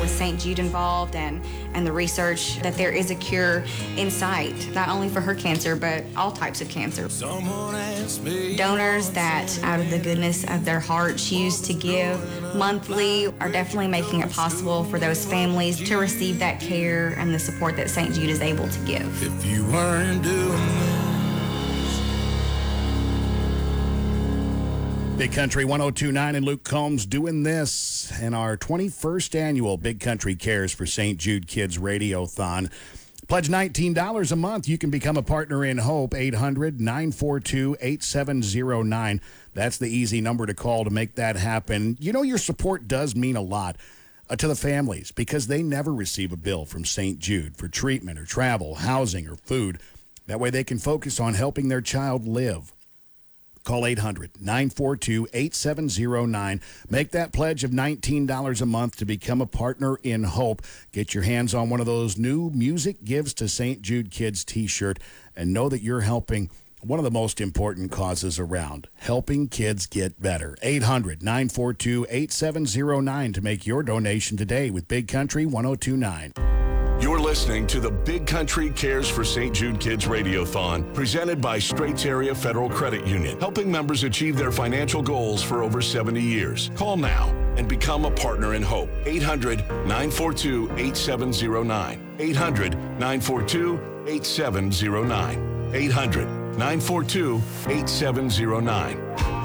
with St. Jude involved and the research that there is a cure in sight, not only for her cancer, but all types of cancer. Donors that, out of the goodness of their heart, choose to give monthly are definitely making it possible for those families to receive that care and the support that St. Jude is able to give. If you weren't doing this. Big Country 102.9 and Luke Combs doing this in our 21st annual Big Country Cares for St. Jude Kids Radiothon. Pledge $19 a month. You can become a partner in Hope. 800-942-8709. That's the easy number to call to make that happen. You know, your support does mean a lot to the families because they never receive a bill from St. Jude for treatment or travel, housing, or food. That way they can focus on helping their child live. Call 800-942-8709. Make that pledge of $19 a month to become a partner in Hope. Get your hands on one of those new Music Gives to St. Jude Kids t-shirt and know that you're helping one of the most important causes around, helping kids get better. 800-942-8709 to make your donation today with Big Country 102.9. You're listening to the Big Country Cares for St. Jude Kids Radiothon, presented by Straits Area Federal Credit Union, helping members achieve their financial goals for over 70 years. Call now and become a partner in Hope. 800-942-8709. 800-942-8709. 800-942-8709.